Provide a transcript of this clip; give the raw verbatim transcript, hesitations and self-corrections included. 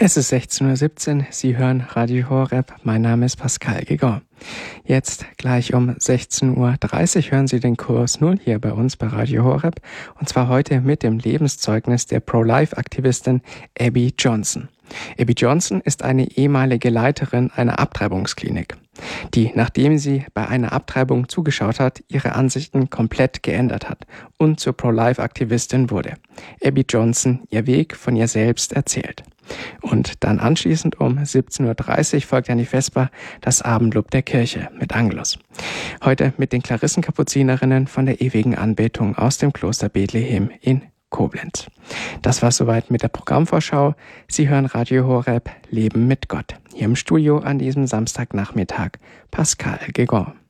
Es ist sechzehn Uhr siebzehn, Sie hören Radio Horeb, mein Name ist Pascal Gigon. Jetzt gleich um sechzehn Uhr dreißig hören Sie den Kurs null hier bei uns bei Radio Horeb, und zwar heute mit dem Lebenszeugnis der Pro-Life-Aktivistin Abby Johnson. Abby Johnson ist eine ehemalige Leiterin einer Abtreibungsklinik, die, nachdem sie bei einer Abtreibung zugeschaut hat, ihre Ansichten komplett geändert hat und zur Pro-Life-Aktivistin wurde. Abby Johnson ihr Weg von ihr selbst erzählt. Und dann anschließend um siebzehn Uhr dreißig folgt an die Vesper das Abendlob der Kirche mit Angelus. Heute mit den Klarissenkapuzinerinnen von der ewigen Anbetung aus dem Kloster Bethlehem in Koblenz. Das war soweit mit der Programmvorschau. Sie hören Radio Horeb, Leben mit Gott. Hier im Studio an diesem Samstagnachmittag Pascal Gigon.